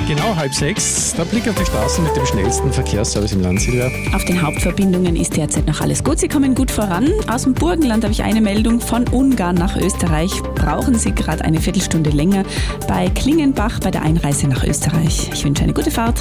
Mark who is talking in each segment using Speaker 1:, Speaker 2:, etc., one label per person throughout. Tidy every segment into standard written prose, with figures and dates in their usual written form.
Speaker 1: Genau 5:30. Der Blick auf die Straßen mit dem schnellsten Verkehrsservice im Land, Silvia.
Speaker 2: Auf den Hauptverbindungen ist derzeit noch alles gut. Sie kommen gut voran. Aus dem Burgenland habe ich eine Meldung. Von Ungarn nach Österreich brauchen Sie gerade eine Viertelstunde länger bei Klingenbach bei der Einreise nach Österreich. Ich wünsche eine gute Fahrt.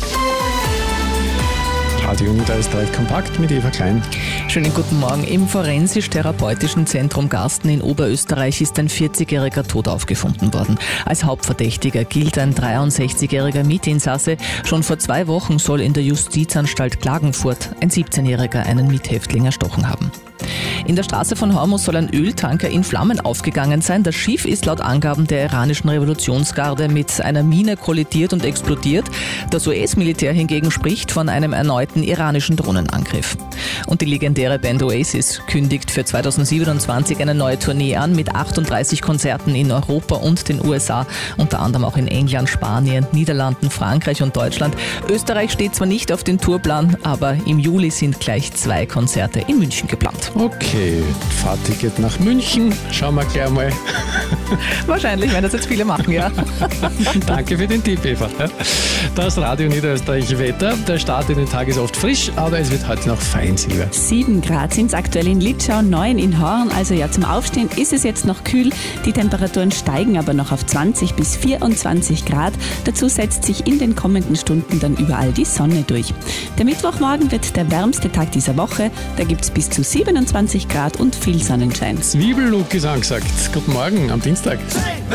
Speaker 1: Radio Niederösterreich kompakt mit Eva Klein.
Speaker 3: Schönen guten Morgen. Im Forensisch-Therapeutischen Zentrum Garsten in Oberösterreich ist ein 40-jähriger tot aufgefunden worden. Als Hauptverdächtiger gilt ein 63-jähriger Mitinsasse. Schon vor 2 Wochen soll in der Justizanstalt Klagenfurt ein 17-jähriger einen Mithäftling erstochen haben. In der Straße von Hormuz soll ein Öltanker in Flammen aufgegangen sein. Das Schiff ist laut Angaben der iranischen Revolutionsgarde mit einer Mine kollidiert und explodiert. Das US-Militär hingegen spricht von einem erneuten iranischen Drohnenangriff. Und die legendäre Band Oasis kündigt für 2027 eine neue Tournee an mit 38 Konzerten in Europa und den USA, unter anderem auch in England, Spanien, Niederlanden, Frankreich und Deutschland. Österreich steht zwar nicht auf dem Tourplan, aber im Juli sind gleich 2 Konzerte in München geplant.
Speaker 1: Okay, Fahrticket nach München. Schauen wir gleich mal.
Speaker 3: Wahrscheinlich werden das jetzt viele machen, ja.
Speaker 1: Danke für den Tipp, Eva. Das Radio Niederösterreich Wetter. Der Start in den Tag ist oft frisch, aber es wird heute noch fein, Silvia.
Speaker 2: 7 Grad sind es aktuell in Litschau, 9 in Horn. Also ja, zum Aufstehen ist es jetzt noch kühl. Die Temperaturen steigen aber noch auf 20 bis 24 Grad. Dazu setzt sich in den kommenden Stunden dann überall die Sonne durch. Der Mittwochmorgen wird der wärmste Tag dieser Woche. Da gibt es bis zu 27 Grad und viel Sonnenschein.
Speaker 1: Zwiebellook ist angesagt. Guten Morgen am Dienstag.